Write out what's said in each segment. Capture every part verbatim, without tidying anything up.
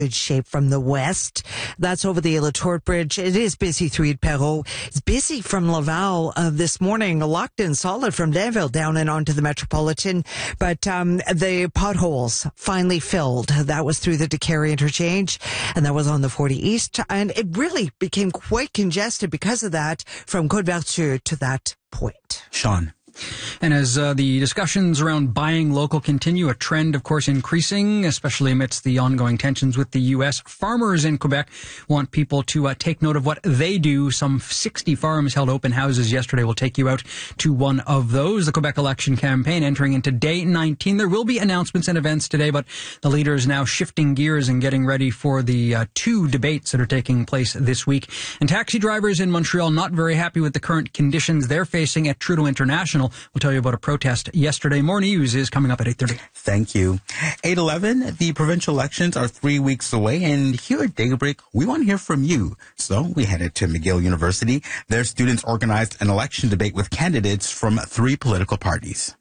good shape from the west. That's over the Latorte Bridge. It is busy through Perrault. It's busy from Laval uh, this morning. Locked in solid from Danville down and onto the Metropolitan. But um, the potholes finally filled. That was through the Décarie interchange, and that was on the forty East. And it really became quite congested because of that from Côte-Vertu to that point. Sean. And as uh, the discussions around buying local continue, a trend, of course, increasing, especially amidst the ongoing tensions with the U S, farmers in Quebec want people to uh, take note of what they do. Some sixty farms held open houses yesterday. We'll take you out to one of those. The Quebec election campaign entering into day nineteen. There will be announcements and events today, but the leader is now shifting gears and getting ready for the uh, two debates that are taking place this week. And taxi drivers in Montreal not very happy with the current conditions they're facing at Trudeau International. We'll tell you about a protest yesterday. More news is coming up at eight thirty. Thank you. eight eleven, the provincial elections are three weeks away, and here at Daybreak, we want to hear from you. So we headed to McGill University. Their students organized an election debate with candidates from three political parties.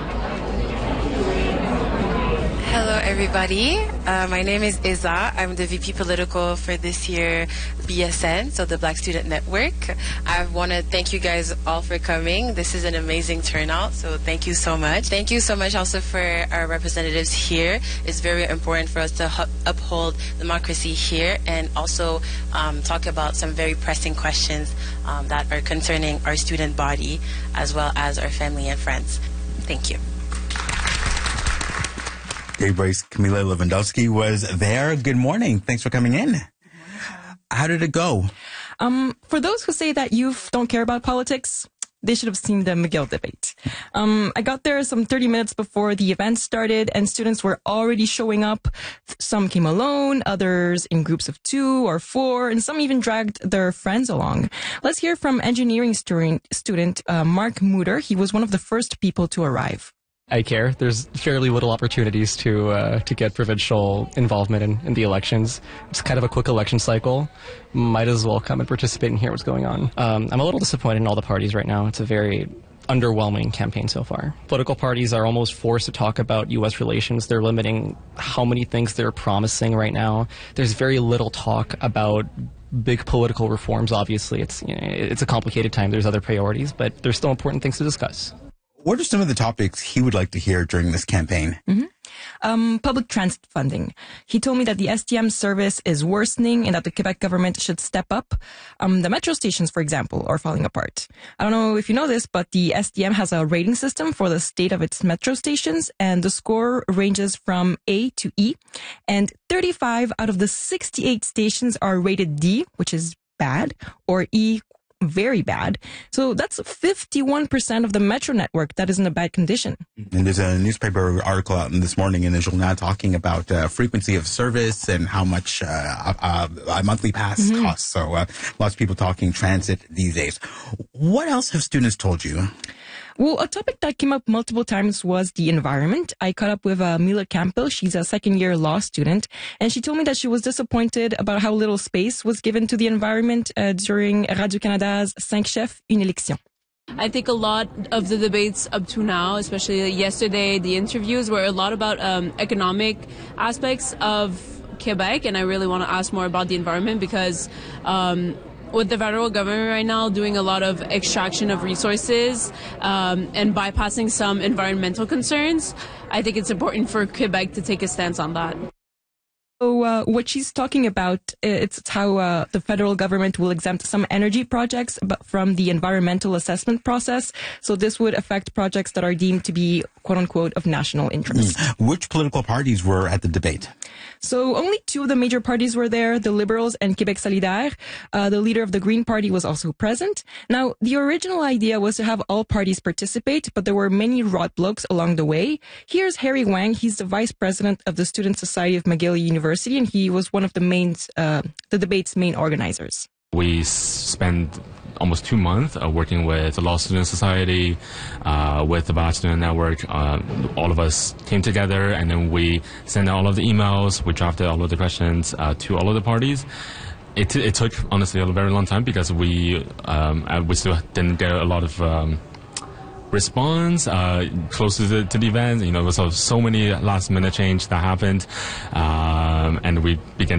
Hello, everybody. Uh, my name is Iza. I'm the V P Political for this year B S N, so the Black Student Network. I want to thank you guys all for coming. This is an amazing turnout, so thank you so much. Thank you so much also for our representatives here. It's very important for us to uphold democracy here and also um, talk about some very pressing questions um, that are concerning our student body as well as our family and friends. Thank you. Daybreak's Camila Lewandowski was there. Good morning. Thanks for coming in. How did it go? Um, for those who say that youth don't care about politics, they should have seen the McGill debate. Um, I got there some thirty minutes before the event started, and students were already showing up. Some came alone, others in groups of two or four, and some even dragged their friends along. Let's hear from engineering student, student uh, Mark Mutter. He was one of the first people to arrive. I care. There's fairly little opportunities to uh, to get provincial involvement in, in the elections. It's kind of a quick election cycle. Might as well come and participate and hear what's going on. Um, I'm a little disappointed in all the parties right now. It's a very underwhelming campaign so far. Political parties are almost forced to talk about U S relations. They're limiting how many things they're promising right now. There's very little talk about big political reforms. Obviously, it's you know, it's a complicated time. There's other priorities, but there's still important things to discuss. What are some of the topics he would like to hear during this campaign? Mm-hmm. Um, public transit funding. He told me that the S T M service is worsening and that the Quebec government should step up. Um, the metro stations, for example, are falling apart. I don't know if you know this, but the S T M has a rating system for the state of its metro stations, and the score ranges from A to E. And thirty-five out of the sixty-eight stations are rated D, which is bad, or E, very bad. So that's fifty-one percent of the metro network that is in a bad condition. And there's a newspaper article out this morning in the Journal talking about uh, frequency of service and how much uh, a, a monthly pass mm-hmm. costs. So uh, lots of people talking transit these days. What else have students told you? Well, a topic that came up multiple times was the environment. I caught up with uh, Mila Campbell. She's a second-year law student, and she told me that she was disappointed about how little space was given to the environment uh, during Radio-Canada's Cinq Chefs, Une Élection. I think a lot of the debates up to now, especially yesterday, the interviews were a lot about um, economic aspects of Quebec, and I really want to ask more about the environment because um, with the federal government right now doing a lot of extraction of resources um, and bypassing some environmental concerns, I think it's important for Quebec to take a stance on that. So uh, what she's talking about, it's how uh, the federal government will exempt some energy projects from the environmental assessment process. So this would affect projects that are deemed to be, quote unquote, of national interest. Mm. Which political parties were at the debate? So only two of the major parties were there, the Liberals and Québec Solidaire. Uh, the leader of the Green Party was also present. Now, the original idea was to have all parties participate, but there were many roadblocks along the way. Here's Harry Wang. He's the vice president of the Student Society of McGill University, and he was one of the main, uh, the debate's main organizers. We spent almost two months uh, working with the Law Student Society, uh, with the Black Student Network. Uh, all of us came together, and then we sent out all of the emails. We drafted all of the questions uh, to all of the parties. It, it took, honestly, a very long time because we um, we still didn't get a lot of um, response uh, close to the, to the event. You know, there was so many last-minute change that happened, um, and we began